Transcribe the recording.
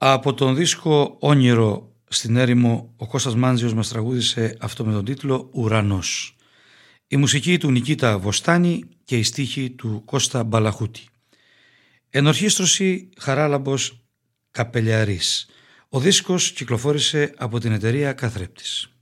Από τον δίσκο Όνειρο στην έρημο ο Κώστας Μάντζιος μας τραγούδισε αυτό με τον τίτλο «Ουρανός». Η μουσική του Νικήτα Βοστάνη και η στίχη του Κώστα Μπαλαχούτη. Ενορχήστρωση Χαράλαμπος Καπελιαρής. Ο δίσκος κυκλοφόρησε από την εταιρεία Καθρέπτης.